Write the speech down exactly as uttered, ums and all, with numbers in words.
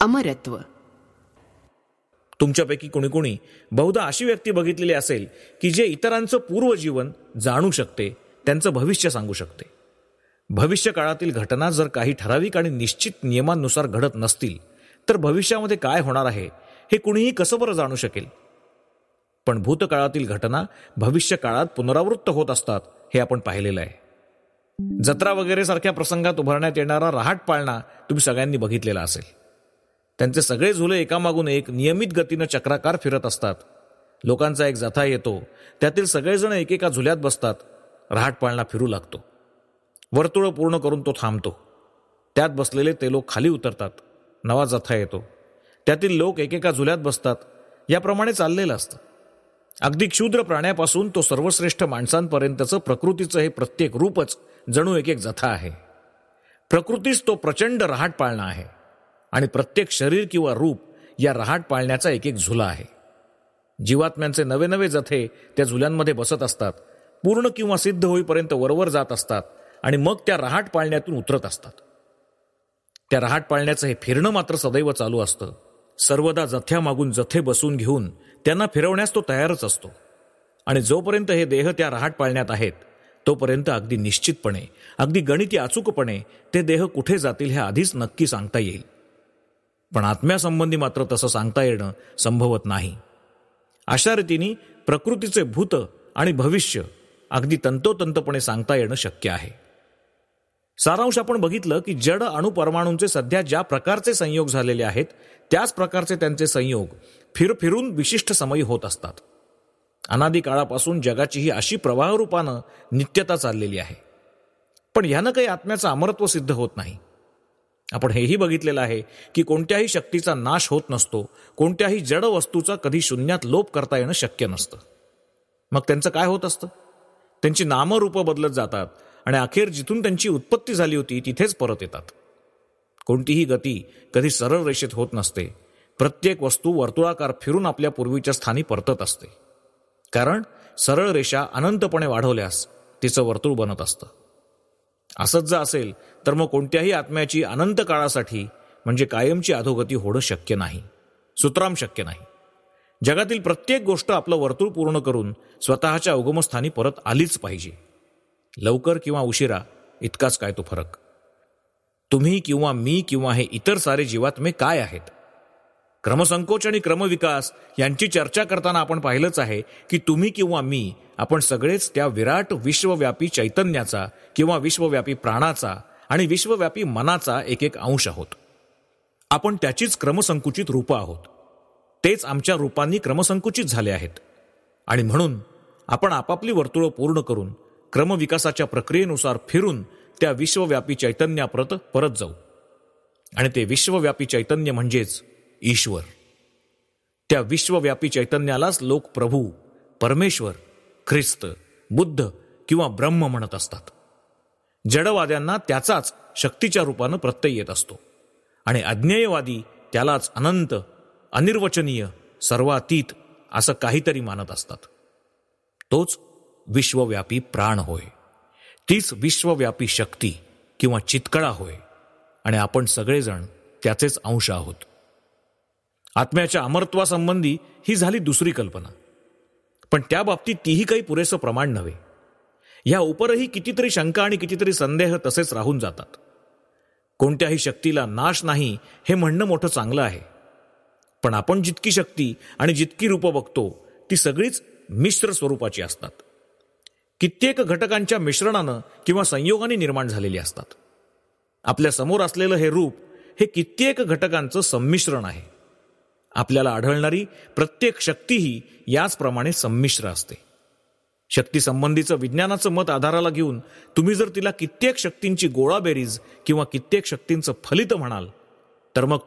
अमरत्व. तुमच्यापैकी कोणी कोणी बहुधा अशी व्यक्ती बघितलेली असेल की जे इतरांचं पूर्वजीवन जाणू शकते, त्यांचं भविष्य सांगू शकते. भविष्य काळातील घटना जर काही ठराविक आणि निश्चित नियमांनुसार घडत नसतील तर भविष्यामध्ये काय होणार आहे हे कुणीही कसं बरं जाणू शकेल. पण भूतकाळातील घटना भविष्य काळात पुनरावृत्त होत असतात हे आपण पाहिलेलं आहे. जत्रा वगैरे सारख्या प्रसंगात उभारण्यात येणारा रहाट पाळणा तुम्ही सगळ्यांनी बघितलेला असेल. त्यांचे सगळे झुले एकामागून एक नियमित गतीनं चक्राकार फिरत असतात. लोकांचा एक जथा येतो, त्यातील सगळेजण एकेका झुल्यात बसतात. रहाट पाळणा फिरू लागतो. वर्तुळ पूर्ण करून तो थांबतो. त्यात बसलेले ते लोक खाली उतरतात. नवा जथा येतो, त्यातील लोक एकेका झुल्यात बसतात. याप्रमाणे चाललेलं असतं. अगदी क्षुद्र प्राण्यापासून तो सर्वश्रेष्ठ माणसांपर्यंतचं प्रकृतीचं हे प्रत्येक रूपच जणू एक एक जथा आहे. प्रकृतीच तो प्रचंड रहाट पाळणा आहे आणि प्रत्येक शरीर किंवा रूप या रहाट पाळण्याचा एक एक झुला आहे. जीवात्म्यांचे नवे नवे जथे त्या झुल्यांमध्ये बसत असतात, पूर्ण किंवा सिद्ध होईपर्यंत वरवर जात असतात आणि मग त्या रहाट पाळण्यातून उतरत असतात. त्या रहाट पाळण्याचं हे फिरणं मात्र सदैव चालू असतं. सर्वदा जथ्यामागून जथे बसून घेऊन त्यांना फिरवण्यास तो तयारच असतो. आणि जोपर्यंत हे देह त्या रहाट पाळण्यात आहेत तोपर्यंत अगदी निश्चितपणे, अगदी गणिती अचूकपणे ते देह कुठे जातील हे आधीच नक्की सांगता येईल. पण आत्म्यासंबंधी मात्र तसं सांगता येणं संभवत नाही. अशा रीतीने प्रकृतीचे भूत आणि भविष्य अगदी तंतोतंतपणे सांगता येणं शक्य आहे. सारांश आपण बघितलं की जड अणुपरमाणूंचे सध्या ज्या प्रकारचे संयोग झालेले आहेत त्याच प्रकारचे त्यांचे संयोग फिर फिरून विशिष्ट समयी होत असतात. अनादी काळापासून जगाची ही अशी प्रवाहरूपानं नित्यता चाललेली आहे. पण ह्यानं काही आत्म्याचं अमरत्व सिद्ध होत नाही. आपण हेही बघितलेलं आहे की कोणत्याही शक्तीचा नाश होत नसतो. कोणत्याही जड वस्तूचा कधी शून्यात लोप करता येणं शक्य नसतं. मग त्यांचं काय होत असतं? त्यांची नामरूपं बदलत जातात आणि अखेर जिथून त्यांची उत्पत्ती झाली होती तिथेच परत येतात. कोणतीही गती कधी सरळ रेषेत होत नसते. प्रत्येक वस्तू वर्तुळाकार फिरून आपल्या पूर्वीच्या स्थानी परतत असते. कारण सरळ रेषा अनंतपणे वाढवल्यास तिचं वर्तुळ बनत असतं. असंच जर असेल तर मग कोणत्याही आत्म्याची अनंत काळासाठी म्हणजे कायमची अधोगती होणं शक्य नाही, सुतराम शक्य नाही. जगातील प्रत्येक गोष्ट आपलं वर्तुळ पूर्ण करून स्वतःच्या उगमस्थानी परत आलीच पाहिजे. लवकर किंवा उशिरा इतकाच काय तो फरक. तुम्ही किंवा मी किंवा हे इतर सारे जीवात्मे काय आहेत? क्रमसंकोच आणि क्रमविकास यांची चर्चा करताना आपण पाहिलंच आहे की तुम्ही किंवा मी आपण सगळेच त्या विराट विश्वव्यापी चैतन्याचा किंवा विश्वव्यापी प्राणाचा आणि विश्वव्यापी मनाचा एक एक अंश आहोत. आपण त्याचीच क्रमसंकुचित रूपं आहोत. तेच आमच्या रूपांनी क्रमसंकुचित झाले आहेत. आणि म्हणून आपण आपापली वर्तुळं पूर्ण करून क्रमविकासाच्या प्रक्रियेनुसार फिरून त्या विश्वव्यापी चैतन्याप्रत परत जाऊ. आणि ते विश्वव्यापी चैतन्य म्हणजेच ईश्वर. त्या विश्वव्यापी चैतन्यालाच लोक प्रभू, परमेश्वर, ख्रिस्त, बुद्ध किंवा ब्रह्म म्हणत असतात. जडवाद्यांना त्याचाच शक्तीच्या रूपानं प्रत्यय येत असतो आणि अज्ञेयवादी त्यालाच अनंत, अनिर्वचनीय, सर्वातीत असं काहीतरी मानत असतात. तोच विश्वव्यापी प्राण होय. तीच विश्वव्यापी शक्ती किंवा चितकळा होय. आणि आपण सगळेजण त्याचेच अंश आहोत. आत्म्याच्या अमरत्वासंबंधी ही झाली दुसरी कल्पना. पण त्या बाबतीत तीही काही पुरेसं प्रमाण नव्हे. ह्या उपरही कितीतरी शंका आणि कितीतरी संदेह तसेच राहून जातात. कोणत्याही शक्तीला नाश नाही हे म्हणणं मोठं चांगलं आहे. पण आपण जितकी शक्ती आणि जितकी रूपं बघतो ती सगळीच मिश्र स्वरूपाची असतात. कित्येक घटकांच्या मिश्रणानं किंवा संयोगाने निर्माण झालेली असतात. आपल्या समोर असलेलं हे रूप हे कित्येक घटकांचं संमिश्रण आहे. आपल्याला आढळणारी प्रत्येक शक्तीही याचप्रमाणे संमिश्र असते. शक्ती संबंधीचं विज्ञानाचं मत आधाराला घेऊन तुम्ही जर तिला कित्येक शक्तींची गोळाबेरीज किंवा कित्येक शक्तींचं फलित म्हणाल तर मग